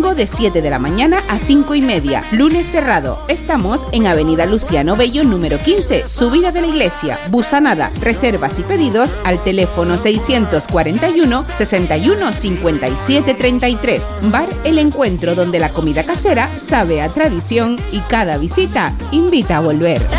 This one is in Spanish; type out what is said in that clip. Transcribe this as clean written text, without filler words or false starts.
domingo de 7 de la mañana a 5:30. Lunes cerrado. Estamos en Avenida Luciano Bello, número 15, subida de la iglesia, Busanada. Reservas y pedidos al teléfono 641 61 57 33. Bar El Encuentro, donde la comida casera sabe a tradición y cada visita invita a volver.